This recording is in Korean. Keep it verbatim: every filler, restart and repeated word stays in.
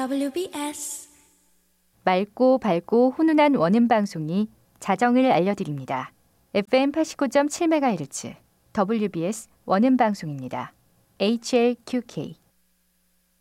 더블유비에스 맑고 밝고 훈훈한 원음 방송이 자정을 알려드립니다. 에프엠 팔십구 점 칠 메가헤르츠 더블유비에스 원음 방송입니다. 에이치엘큐케이